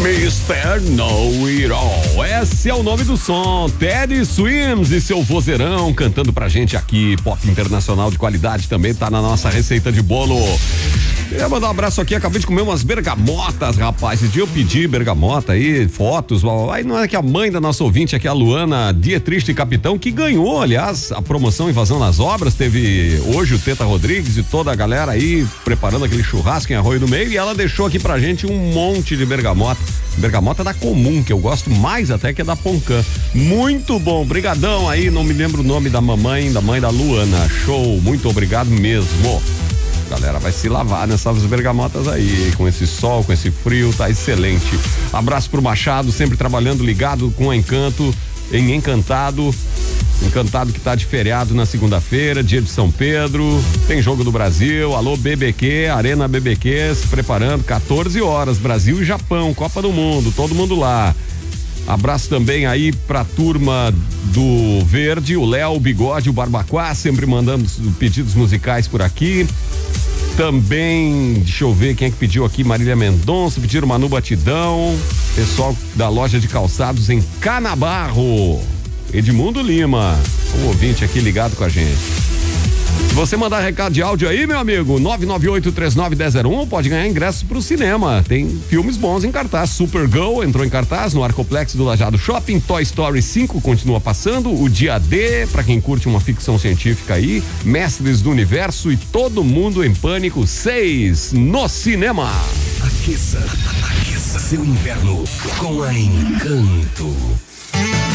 Mr. Know It All. Esse é o nome do som. Teddy Swims e seu vozeirão cantando pra gente aqui. Pop internacional de qualidade também tá na nossa receita de bolo. Queria mandar um abraço aqui, acabei de comer umas bergamotas, rapaz. Esse dia eu pedi bergamota aí, fotos. Aí não é que a mãe da nossa ouvinte aqui, a Luana Dietrich Capitão, que ganhou, aliás, a promoção Invasão nas Obras. Teve hoje o Teta Rodrigues e toda a galera aí preparando aquele churrasco em Arroio do Meio. E ela deixou aqui pra gente um monte de bergamota. Bergamota da Comum, que eu gosto mais até que é da Poncã. Muito bom, brigadão aí, não me lembro o nome da mãe da Luana. Show, muito obrigado mesmo. Galera, vai se lavar nessas bergamotas aí, com esse sol, com esse frio, tá excelente. Abraço pro Machado, sempre trabalhando ligado com Encanto, em Encantado que tá de feriado na segunda-feira, dia de São Pedro, tem jogo do Brasil, alô BBQ, Arena BBQ, se preparando, 14 horas, Brasil e Japão, Copa do Mundo, todo mundo lá. Abraço também aí pra turma do Verde, o Léo, o Bigode, o Barbacoa, sempre mandando pedidos musicais por aqui. Também, deixa eu ver quem é que pediu aqui, Marília Mendonça, pediram Manu Batidão, pessoal da loja de calçados em Canabarro, Edmundo Lima, um ouvinte aqui ligado com a gente. Se você mandar recado de áudio aí, meu amigo, 998391001, pode ganhar ingressos pro cinema. Tem filmes bons em cartaz. Supergirl entrou em cartaz no Arcoplex do Lajado Shopping. Toy Story 5 continua passando. O Dia D, pra quem curte uma ficção científica aí. Mestres do Universo e Todo Mundo em Pânico 6 no cinema. Aqueça seu inverno com a Encanto.